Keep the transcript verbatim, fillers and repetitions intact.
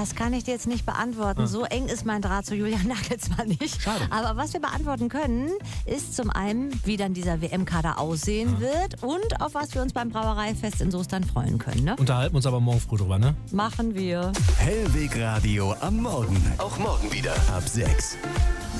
Das kann ich dir jetzt nicht beantworten. Ah. So eng ist mein Draht zu Julian Nagelsmann nicht. Schade. Aber was wir beantworten können, ist zum einen, wie dann dieser W M-Kader aussehen Ah. wird und auf was wir uns beim Brauereifest in Soest dann freuen können. Ne? Unterhalten uns aber morgen früh drüber, ne? Machen wir. Hellweg Radio am Morgen. Auch morgen wieder ab sechs.